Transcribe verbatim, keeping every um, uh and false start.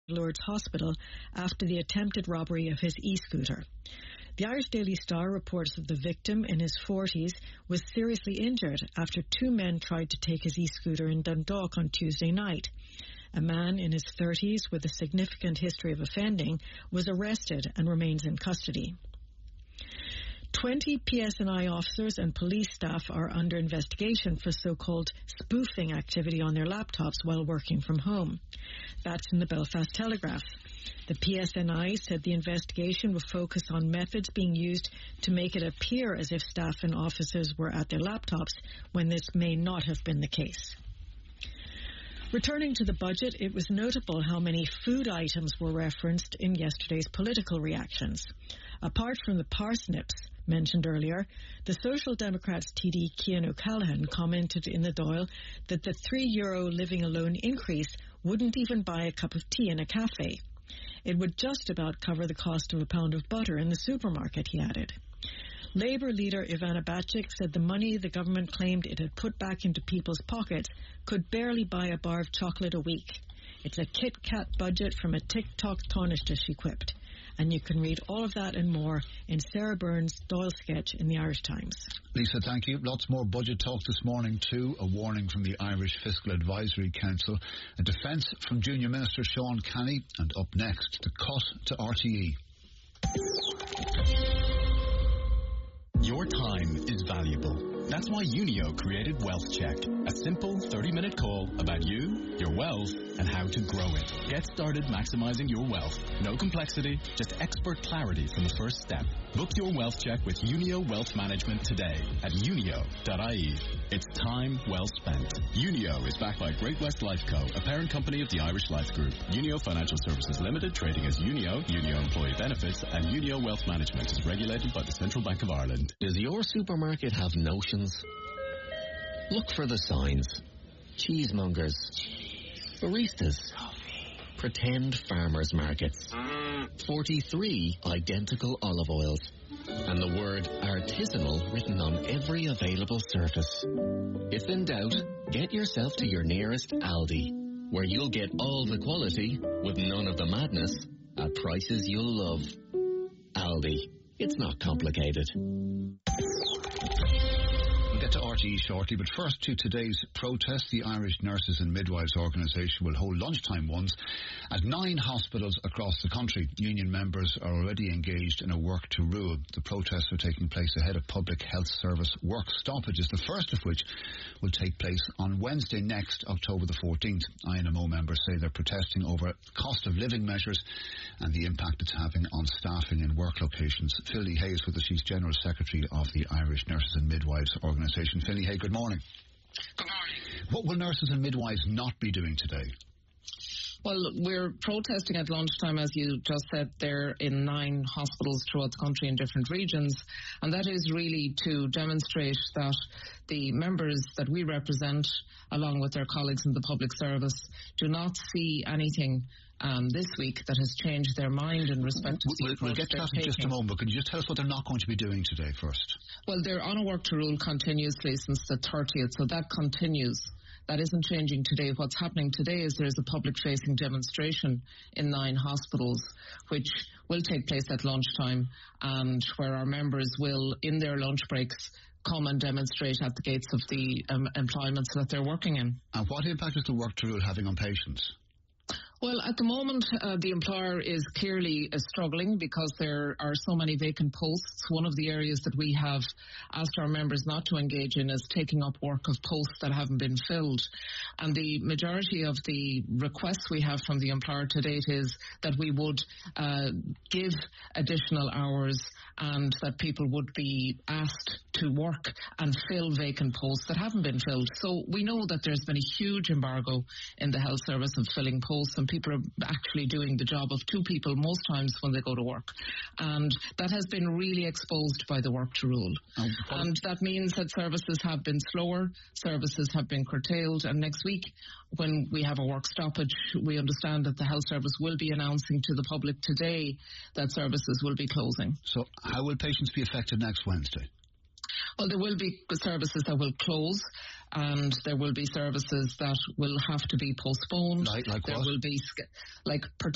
Lourdes Hospital after the attempted robbery of his e-scooter. The Irish Daily Star reports that the victim, in his forties, was seriously injured after two men tried to take his e-scooter in Dundalk on Tuesday night. A man in his thirties with a significant history of offending was arrested and remains in custody. twenty P S N I officers and police staff are under investigation for so-called spoofing activity on their laptops while working from home. That's in the Belfast Telegraph. The P S N I said the investigation will focus on methods being used to make it appear as if staff and officers were at their laptops when this may not have been the case. Returning to the budget, it was notable how many food items were referenced in yesterday's political reactions. Apart from the parsnips mentioned earlier, the Social Democrats T D Cian O'Callaghan commented in the Dáil that the three euro living alone increase wouldn't even buy a cup of tea in a cafe. It would just about cover the cost of a pound of butter in the supermarket, he added. Labour leader Ivana Bacik said the money the government claimed it had put back into people's pockets could barely buy a bar of chocolate a week. It's a Kit Kat budget from a TikTok Taoiseach, she quipped. And you can read all of that and more in Sarah Byrne's Dáil sketch in the Irish Times. Lisa, thank you. Lots more budget talk this morning too. A warning from the Irish Fiscal Advisory Council, a defence from Junior Minister Sean Kenny, and up next, the cut to R T E. Your time is valuable. That's why Unio created Wealth Check, a simple thirty-minute call about you, your wealth, and how to grow it. Get started maximizing your wealth. No complexity, just expert clarity from the first step. Book your Wealth Check with Unio Wealth Management today at unio dot I E. It's time well spent. Unio is backed by Great West Lifeco, a parent company of the Irish Life Group. Unio Financial Services Limited, trading as Unio, Unio Employee Benefits, and Unio Wealth Management is regulated by the Central Bank of Ireland. Does your supermarket have notions? Look for the signs. Cheesemongers. Baristas. Pretend farmers markets. forty-three identical olive oils. And the word artisanal written on every available surface. If in doubt, get yourself to your nearest Aldi, where you'll get all the quality with none of the madness at prices you'll love. Aldi. It's not complicated. We'll get to R T E shortly, but first to today's protest. The Irish Nurses and Midwives Organisation will hold lunchtime ones at nine hospitals across the country. Union members are already engaged in a work to rule. The protests are taking place ahead of Public Health Service work stoppages, the first of which will take place on Wednesday next, October the fourteenth. I N M O members say they're protesting over cost of living measures and the impact it's having on staffing in work locations. Philly Hayes with us, she's General Secretary of the Irish Nurses and Midwives Organisation. Philly Hay, good morning. Good morning. What will nurses and midwives not be doing today? Well, we're protesting at lunchtime, as you just said, there in nine hospitals throughout the country in different regions, and that is really to demonstrate that the members that we represent, along with their colleagues in the public service, do not see anything um, this week that has changed their mind in respect to we'll, the We'll get to that in just a moment, but can you just tell us what they're not going to be doing today first? Well, they're on a work to rule continuously since the thirtieth, so that continues. That isn't changing today. What's happening today is there's a public-facing demonstration in nine hospitals, which will take place at lunchtime, and where our members will, in their lunch breaks, come and demonstrate at the gates of the um, employments that they're working in. And what impact is the work to rule having on patients? Well, at the moment, uh, the employer is clearly uh, struggling because there are so many vacant posts. One of the areas that we have asked our members not to engage in is taking up work of posts that haven't been filled. And the majority of the requests we have from the employer to date is that we would uh, give additional hours and that people would be asked to work and fill vacant posts that haven't been filled. So we know that there's been a huge embargo in the health service of filling posts, and people are actually doing the job of two people most times when they go to work. And that has been really exposed by the work to rule. Okay. And that means that services have been slower, services have been curtailed, and next week when we have a work stoppage, we understand that the health service will be announcing to the public today that services will be closing. So how will patients be affected next Wednesday? Well, there will be services that will close, and there will be services that will have to be postponed. Like, like there what? will be, like